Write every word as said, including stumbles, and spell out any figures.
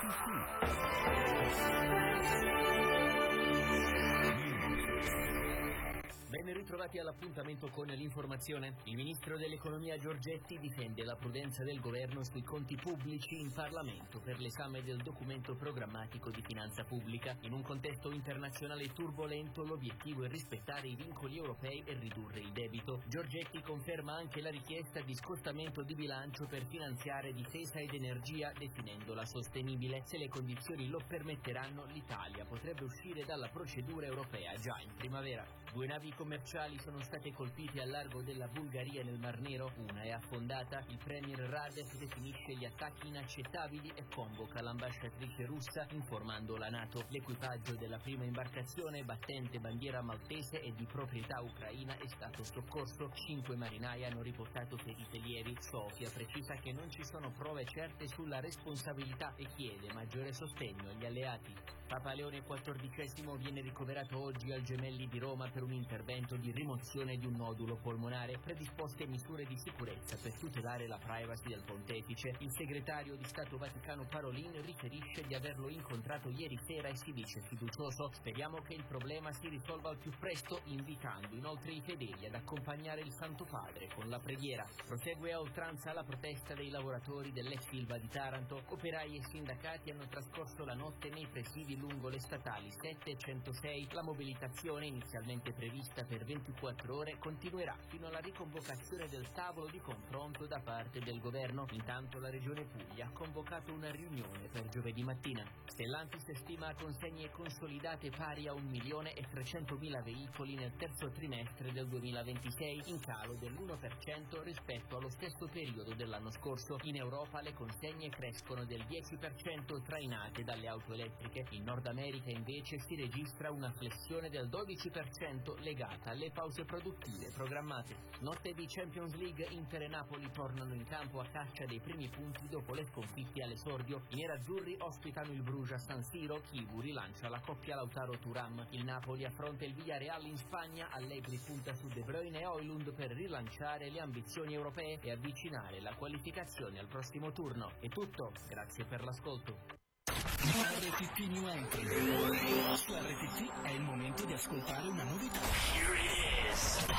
Ben ritrovati all'appuntamento con l'informazione. Il ministro dell'economia Giorgetti difende la prudenza del governo sui conti pubblici in Parlamento per l'esame del documento programmatico di finanza pubblica. In un contesto internazionale turbolento, l'obiettivo è rispettare i vincoli europei e ridurre il debito. Giorgetti conferma anche la richiesta di scostamento di bilancio per finanziare difesa ed energia, definendola sostenibile. Se le condizioni lo permetteranno, l'Italia potrebbe uscire dalla procedura europea già in primavera. Due navi commerciali sono state colpite al largo della Bulgaria nel Mar Nero, una è affondata. Il premier Radev definisce gli attacchi inaccettabili e convoca l'ambasciatrice russa, informando la NATO. L'equipaggio della prima imbarcazione, battente bandiera maltese e di proprietà ucraina, è stato soccorso. Cinque marinai hanno riportato ferite lievi. Sofia precisa che non ci sono prove certe sulla responsabilità e chiede maggiore sostegno agli alleati. Papa Leone quattordicesimo viene ricoverato oggi al Gemelli di Roma per un intervento di rimozione di un nodulo polmonare. Predisposte misure di sicurezza per tutelare la privacy del pontefice. Il segretario di Stato Vaticano Parolin riferisce di averlo incontrato ieri sera e si dice fiducioso. Speriamo che il problema si risolva al più presto, invitando inoltre i fedeli ad accompagnare il Santo Padre con la preghiera. Prosegue a oltranza la protesta dei lavoratori dell'ex Ilva di Taranto. Operai e sindacati hanno trascorso la notte nei presidi lungo le statali sette e centosei. La mobilitazione, inizialmente prevista per ventiquattro ore, continuerà fino alla riconvocazione del tavolo di confronto da parte del governo. Intanto la Regione Puglia ha convocato una riunione per giovedì mattina. Stellantis stima consegne consolidate pari a un milione e trecentomila veicoli nel terzo trimestre del duemilaventisei, in calo dell'uno per cento rispetto allo stesso periodo dell'anno scorso. In Europa le consegne crescono del dieci per cento, trainate dalle auto elettriche. In Nord America invece si registra una flessione del dodici per cento legata alle pause produttive programmate. Notte di Champions League, Inter e Napoli tornano in campo a caccia dei primi punti dopo le sconfitte all'esordio. I nerazzurri ospitano il Bruges a San Siro, Chivu rilancia la coppia Lautaro-Thuram. Il Napoli affronta il Villarreal in Spagna, Allegri punta su De Bruyne e Højlund per rilanciare le ambizioni europee e avvicinare la qualificazione al prossimo turno. È tutto, grazie per l'ascolto. R T T New Entry. Su R T T è il momento di ascoltare una novità.